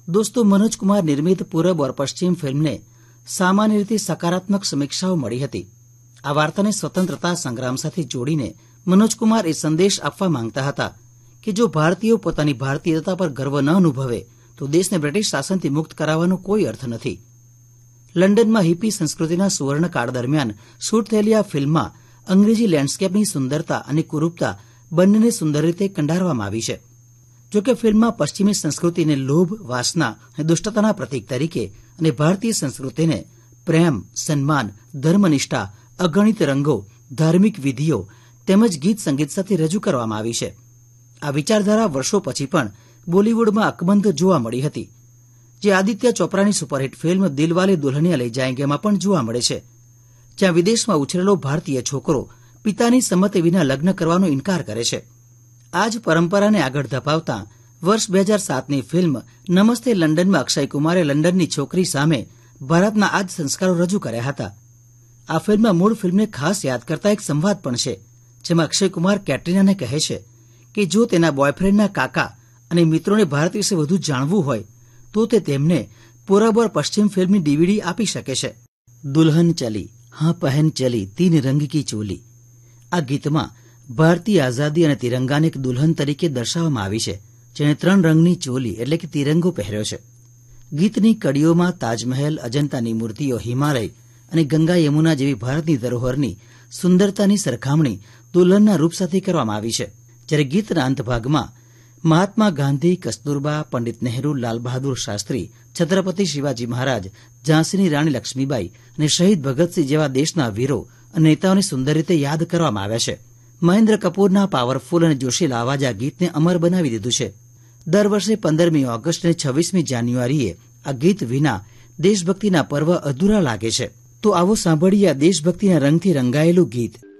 दोस्तों, मनोज कुमार निर्मित पूरब और पश्चिम फिल्मने सामान्य रीते सकारात्मक समीक्षाओं मળી હતી। આ વાર્તાને સ્વતંત્રતા સંગ્રામ સાથે જોડીને મનોજ કુમાર એ સંદેશ આપવા માંગતા હતા કે જો ભારતીયો પોતાની ભારતીયતા પર ગર્વ ન અનુભવે તો દેશને બ્રિટિશ શાસનથી મુક્ત કરાવવાનો કોઈ અર્થ નથી। લંડનમાં હિપી સંસ્કૃતિના સુવર્ણકાળ દરમિયાન શૂટ થયેલી આ ફિલ્મમાં અંગ્રેજી લેન્ડસ્કેપની સુંદરતા અને કુરૂપતા બંનેને સુંદર રીતે કંડારવામાં આવી છે। જોકે ફિલ્મમાં પશ્ચિમી સંસ્કૃતિને લોભ, વાસના અને દુષ્ટતાના પ્રતીક તરીકે અને ભારતીય સંસ્કૃતિને પ્રેમ, સન્માન, ધર્મનિષ્ઠા, અગણિત રંગો, ધાર્મિક વિધિઓ તેમજ ગીત સંગીત સાથે રજૂ કરવામાં આવી છે। આ વિચારધારા વર્ષો પછી પણ બોલિવૂડમાં અકબંધ જોવા મળી હતી, જે આદિત્ય ચોપરાની સુપરહિટ ફિલ્મ દિલવાલે દુલ્હનિયા લઈ જાયેંગેમાં પણ જોવા મળે છે, જ્યાં વિદેશમાં ઉછરેલો ભારતીય છોકરો પિતાની સંમતિ વિના લગ્ન કરવાનો ઇનકાર કરે છે। આ જ પરંપરાને આગળ ધપાવતા વર્ષ 2007ની ફિલ્મ નમસ્તે લંડનમાં અક્ષય કુમારે લંડનની છોકરી સામે ભારતના આ જ સંસ્કારો રજૂ કર્યા હતા। આ ફિલ્મમાં મૂળ ફિલ્મને ખાસ યાદ કરતા એક સંવાદ પણ છે, જેમાં અક્ષય કુમાર કેટરીનાને કહે છે કે જો તેના બોયફ્રેન્ડના કાકા અને મિત્રોને ભારત વિશે વધુ જાણવું હોય તો તે તેમને પૂરબ और પશ્ચિમ ફિલ્મની ડીવીડી આપી શકે છે। દુલ્હન ચલી હા પહેન ચલી 3 રંગ કી ચોલી। આ ગીતમાં ભારતીય આઝાદી અને તિરંગાને એક દુલ્હન તરીકે દર્શાવવામાં આવી છે, જેણે 3 રંગની ચોલી એટલે કે તિરંગો પહેર્યો છે। ગીતની કડીઓમાં તાજમહેલ, અજંતાની મૂર્તિઓ, હિમાલય અને ગંગા યમુના જેવી ભારતની ધરોહરની સુંદરતાની સરખામણી દુલ્હનના રૂપ સાથે કરવામાં આવી છે, જ્યારે ગીતના અંત ભાગમાં મહાત્મા ગાંધી, કસ્તુરબા, પંડિત નહેરુ, લાલ બહાદુર શાસ્ત્રી, છત્રપતિ શિવાજી મહારાજ, ઝાંસીની રાણી લક્ષ્મીબાઈ અને શહીદ ભગતસિંહ જેવા દેશના વીરો અને નેતાઓને સુંદર રીતે યાદ કરવામાં આવ્યા છે। મહેન્દ્ર કપૂરના પાવરફુલ અને જોશીલા અવાજ આ ગીતને અમર બનાવી દીધું છે। દર વર્ષે 15મી ઓગસ્ટ અને 26મી જાન્યુઆરીએ આ ગીત વિના દેશભક્તિના પર્વ અધૂરા લાગે છે। તો આવો સાંભળીએ આ દેશભક્તિના રંગથી રંગાયેલું ગીત।